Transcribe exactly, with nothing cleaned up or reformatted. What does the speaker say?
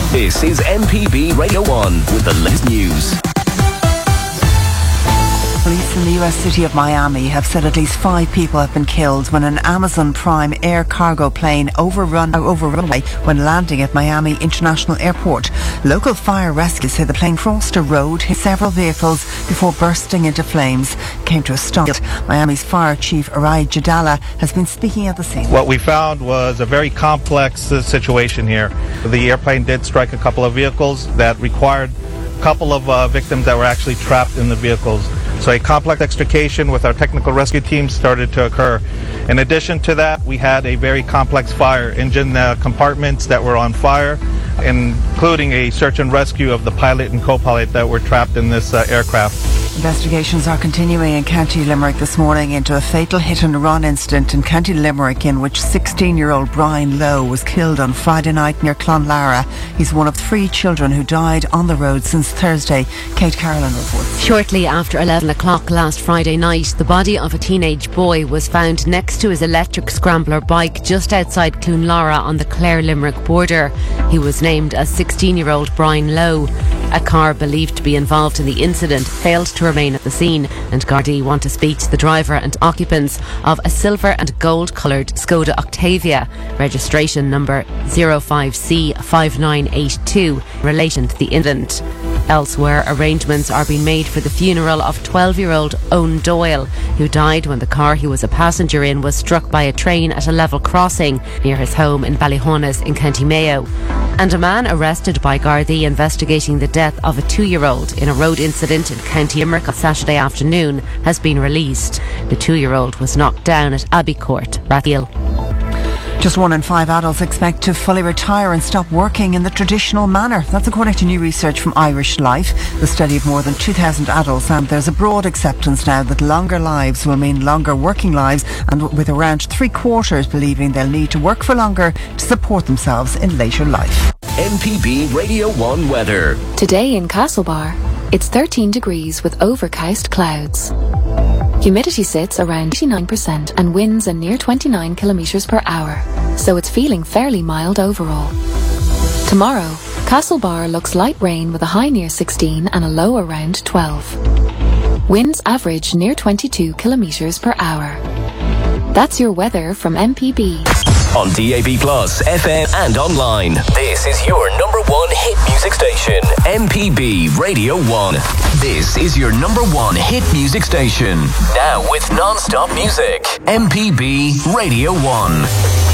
This is M P B Radio one with the latest news. Police in the U S city of Miami have said at least five people have been killed when an Amazon Prime air cargo plane overrun over runway when landing at Miami International Airport. Local fire rescue say the plane crossed a road, hit several vehicles before bursting into flames. Came to a stop. Miami's fire chief Arai Jadala has been speaking at the scene. What we found was a very complex uh, situation here. The airplane did strike a couple of vehicles that required a couple of uh, victims that were actually trapped in the vehicles. So a complex extrication with our technical rescue team started to occur. In addition to that, we had a very complex fire, engine uh, compartments that were on fire, including a search and rescue of the pilot and co-pilot that were trapped in this uh, aircraft. Investigations are continuing in County Limerick this morning into a fatal hit-and-run incident in County Limerick in which sixteen-year-old Brian Lowe was killed on Friday night near Clonlara. He's one of three children who died on the road since Thursday. Kate Carolyn reports. Shortly after eleven o'clock last Friday night, the body of a teenage boy was found next to his electric scrambler bike just outside Clonlara on the Clare-Limerick border. He was named as sixteen-year-old Brian Lowe. A car believed to be involved in the incident failed to remain at the scene, and Gardaí want to speak to the driver and occupants of a silver and gold coloured Skoda Octavia, registration number zero five C five nine eight two, in relation to the incident. Elsewhere, arrangements are being made for the funeral of twelve-year-old Owen Doyle, who died when the car he was a passenger in was struck by a train at a level crossing near his home in Ballyhonus in County Mayo. And a man arrested by Gardaí investigating the death of a two-year-old in a road incident in County Limerick on Saturday afternoon has been released. The two-year-old was knocked down at Abbey Court, Ratheel. Just one in five adults expect to fully retire and stop working in the traditional manner. That's according to new research from Irish Life, the study of more than two thousand adults. And there's a broad acceptance now that longer lives will mean longer working lives, and with around three quarters believing they'll need to work for longer to support themselves in later life. M P B Radio one weather. Today in Castlebar, it's thirteen degrees with overcast clouds. Humidity sits around eighty-nine percent and winds are near twenty-nine kilometres per hour, so it's feeling fairly mild overall. Tomorrow, Castlebar looks light rain with a high near sixteen and a low around twelve. Winds average near twenty-two kilometres per hour. That's your weather from M P B. On D A B Plus, F M and online. This is your number one hit music station. M P B Radio one. This is your number one hit music station. Now with non-stop music. M P B Radio one.